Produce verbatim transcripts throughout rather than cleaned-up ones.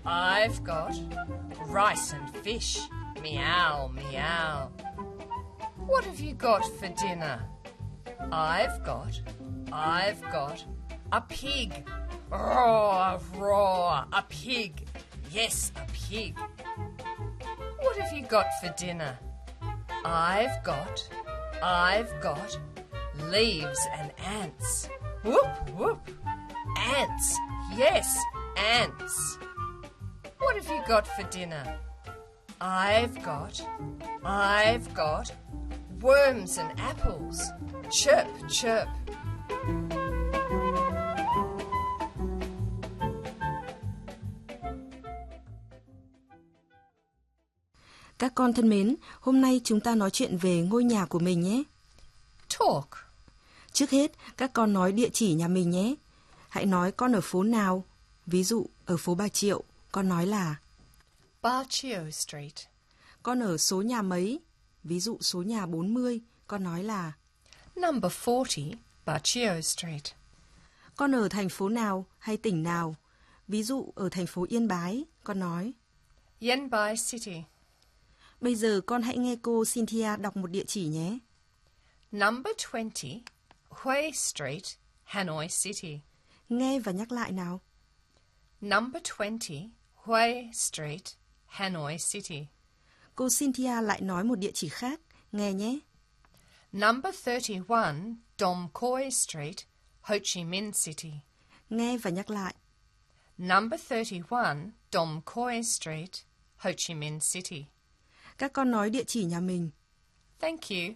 I've got rice and fish. Meow, meow. What have you got for dinner? I've got, I've got a pig. Roar, roar, a pig. Yes, a pig. What have you got for dinner? I've got, I've got leaves and ants. Whoop, whoop. Ants. Yes, ants. What have you got for dinner? I've got, I've got worms and apples. Chirp, chirp. Các con thân mến, hôm nay chúng ta nói chuyện về ngôi nhà của mình nhé. Talk. Trước hết, các con nói địa chỉ nhà mình nhé. Hãy nói con ở phố nào. Ví dụ, ở phố Bà Triệu, con nói là Ba Chio Street. Con ở số nhà mấy. Ví dụ số nhà bốn mươi, con nói là Number forty, Ba Chio Street. Con ở thành phố nào hay tỉnh nào. Ví dụ ở thành phố Yên Bái, con nói Yen Bai City. Bây giờ con hãy nghe cô Cynthia đọc một địa chỉ nhé. Number twenty, Hui Street, Hanoi City. Nghe và nhắc lại nào. Number twenty, Hui Street, Hanoi City. Cô Cynthia lại nói một địa chỉ khác, nghe nhé. Number thirty-one, Dom Coi Street, Ho Chi Minh City. Nghe và nhắc lại. Number thirty-one, Dom Coi Street, Ho Chi Minh City. Các con nói địa chỉ nhà mình. Thank you.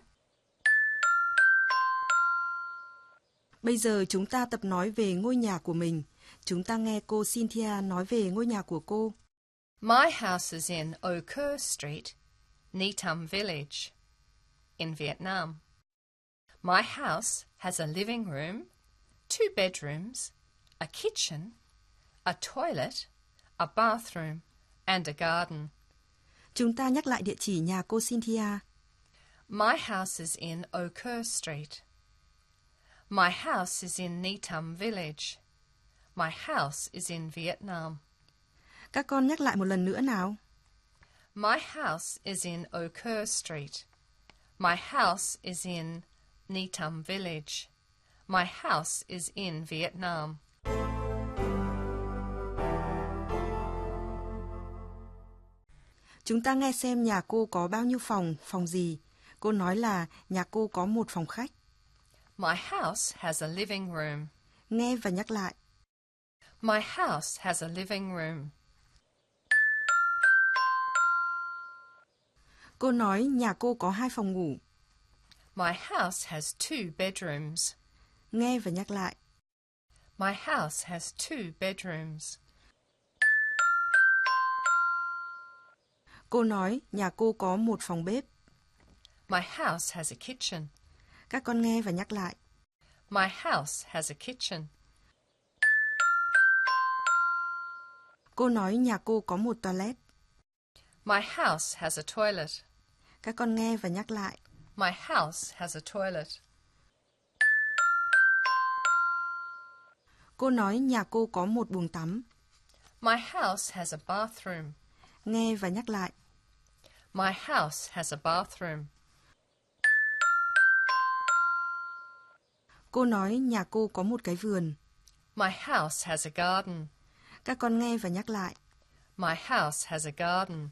Bây giờ chúng ta tập nói về ngôi nhà của mình. Chúng ta nghe cô Cynthia nói về ngôi nhà của cô. My house is in O Kur Street, Ni Tam Village, in Vietnam. My house has a living room, two bedrooms, a kitchen, a toilet, a bathroom, and a garden. Chúng ta nhắc lại địa chỉ nhà cô Cynthia. My house is in O Kur Street. My house is in Ni Tam Village. My house is in Vietnam. Các con nhắc lại một lần nữa nào. My house is in O Kur Street. My house is in Ni Tam Village. My house is in Vietnam. Chúng ta nghe xem nhà cô có bao nhiêu phòng, phòng gì. Cô nói là nhà cô có một phòng khách. My house has a living room. Nghe và nhắc lại. My house has a living room. Cô nói nhà cô có hai phòng ngủ. My house has two bedrooms. Nghe và nhắc lại. My house has two bedrooms. Cô nói nhà cô có một phòng bếp. My house has a kitchen. Các con nghe và nhắc lại. My house has a kitchen. Cô nói nhà cô có một toilet. My house has a toilet. Các con nghe và nhắc lại. My house has a toilet. Cô nói nhà cô có một buồng tắm. My house has a bathroom. Nghe và nhắc lại. My house has a bathroom. Cô nói nhà cô có một cái vườn. My house has a garden. Các con nghe và nhắc lại. My house has a garden.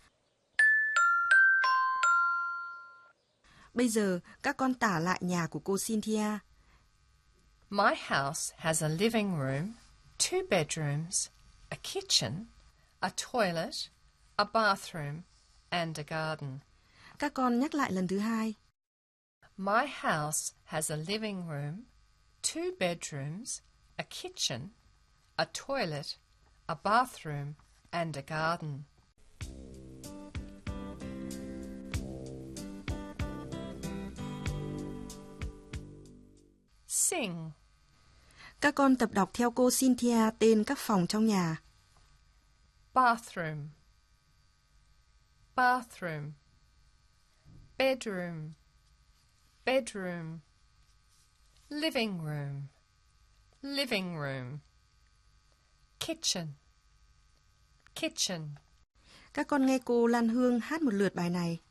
Bây giờ các con tả lại nhà của cô Cynthia. My house has a living room, two bedrooms, a kitchen, a toilet, a bathroom, and a garden. Các con nhắc lại lần thứ hai. My house has a living room, two bedrooms, a kitchen, a toilet, a bathroom, and a garden. Sing. Các con tập đọc theo cô Cynthia tên các phòng trong nhà. Bathroom, bathroom, bedroom, bedroom, living room, living room, kitchen, kitchen, Các con nghe cô Lan Hương hát một lượt bài này.